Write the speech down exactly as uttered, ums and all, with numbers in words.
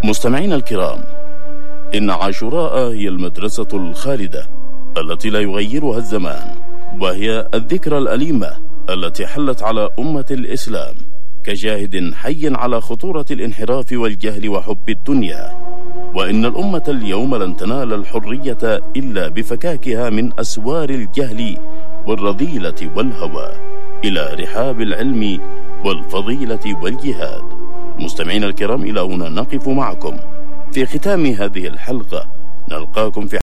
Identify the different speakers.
Speaker 1: مستمعين الكرام، إن عاشوراء هي المدرسة الخالدة التي لا يغيرها الزمان، وهي الذكرى الأليمة التي حلت على أمة الإسلام كجاهد حي على خطورة الانحراف والجهل وحب الدنيا. وإن الأمة اليوم لن تنال الحرية إلا بفكاكها من أسوار الجهل والرذيلة والهوى إلى رحاب العلم والفضيلة والجهاد. مستمعين الكرام، إلى هنا نقف معكم في ختام هذه الحلقة. نلقاكم في